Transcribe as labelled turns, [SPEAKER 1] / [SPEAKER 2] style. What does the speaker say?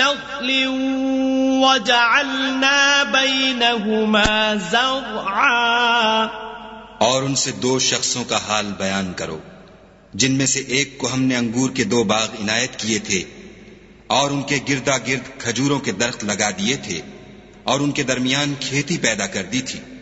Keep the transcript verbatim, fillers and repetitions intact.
[SPEAKER 1] نخل وجعلنا بينهما زرعا.
[SPEAKER 2] और उनसे दो शख्सों का हाल बयान करो जिनमें से एक को हमने अंगूर के दो बाग इनायत किए थे और उनके गिरदा गिर्द खजूरों के दरख्त लगा दिए थे और उनके दरमियान खेती पैदा कर दी थी.